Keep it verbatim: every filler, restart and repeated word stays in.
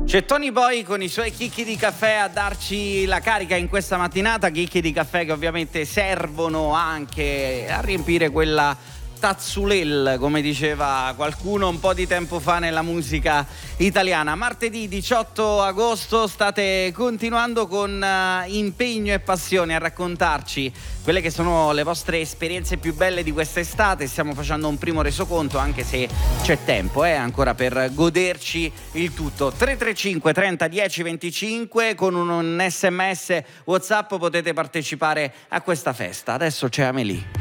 C'è Tony Boy con i suoi chicchi di caffè a darci la carica in questa mattinata, chicchi di caffè che ovviamente servono anche a riempire quella tazzulel, come diceva qualcuno un po' di tempo fa nella musica italiana. Martedì diciotto agosto state continuando con uh, impegno e passione a raccontarci quelle che sono le vostre esperienze più belle di quest'estate. Stiamo facendo un primo resoconto, anche se c'è tempo eh, ancora per goderci il tutto. Tre tre cinque trenta dieci venticinque, con un, un sms WhatsApp potete partecipare a questa festa. Adesso c'è Amelie.